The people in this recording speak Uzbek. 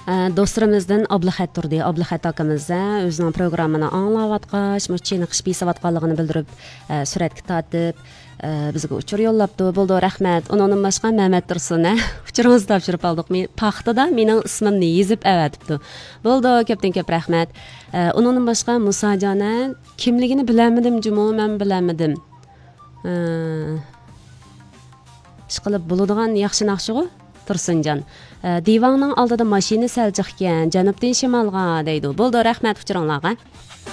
Dostlarımızdan Ablahat turdi. Ablahat akamızda özünün programını anlayatqaç, çeniqish besayotganligini bildirib, suratga tortib, bizga uchur yo'llabdi. Bo'ldi, rahmat. Undan boshqa Mehmet Tursun, uchuringizni topshirib oldik. Men paxtada mening ismimni yozib avatibdi. Bo'ldi, ko'pdan-ko'p rahmat. Undan boshqa Musajon, kimligini bilamadim, jumo men bilamadim. Ishqilib bo'ladigan yaxshi naqshi-ku Tursunjon. Divanning oldida mashina saljiq ekan, janubdan shimolga deydi. Bo'ldi, rahmat uchuringlarga.